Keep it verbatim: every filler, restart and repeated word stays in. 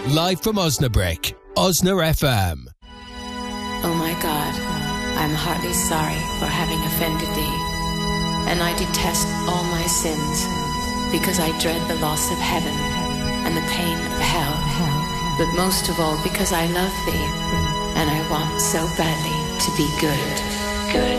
Live from Osnabrück, Osna F M. Oh my God, I'm heartily sorry for having offended thee, and I detest all my sins, because I dread the loss of heaven and the pain of hell, but most of all because I love thee, and I want so badly to be good, good.